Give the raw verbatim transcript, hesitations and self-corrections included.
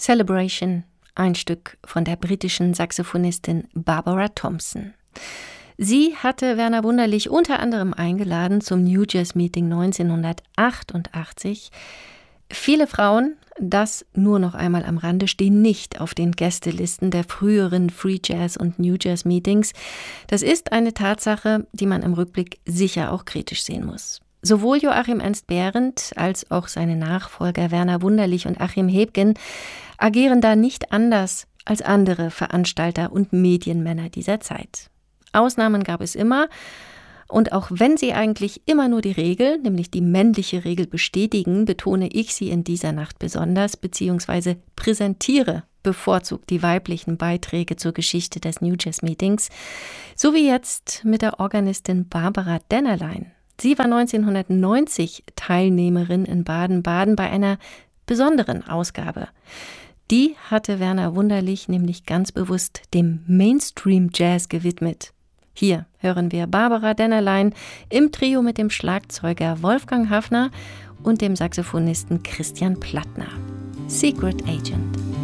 Celebration, ein Stück von der britischen Saxophonistin Barbara Thompson. Sie hatte Werner Wunderlich unter anderem eingeladen zum New Jazz Meeting neunzehnhundertachtundachtzig. Viele Frauen, das nur noch einmal am Rande, stehen nicht auf den Gästelisten der früheren Free Jazz und New Jazz Meetings. Das ist eine Tatsache, die man im Rückblick sicher auch kritisch sehen muss. Sowohl Joachim Ernst Behrendt als auch seine Nachfolger Werner Wunderlich und Achim Hebgen agieren da nicht anders als andere Veranstalter und Medienmänner dieser Zeit. Ausnahmen gab es immer, und auch wenn sie eigentlich immer nur die Regel, nämlich die männliche Regel bestätigen, betone ich sie in dieser Nacht besonders, beziehungsweise präsentiere bevorzugt die weiblichen Beiträge zur Geschichte des New Jazz Meetings, so wie jetzt mit der Organistin Barbara Dennerlein. Sie war neunzehnhundertneunzig Teilnehmerin in Baden-Baden bei einer besonderen Ausgabe. Die hatte Werner Wunderlich nämlich ganz bewusst dem Mainstream-Jazz gewidmet. Hier hören wir Barbara Dennerlein im Trio mit dem Schlagzeuger Wolfgang Haffner und dem Saxophonisten Christian Plattner. Secret Agent.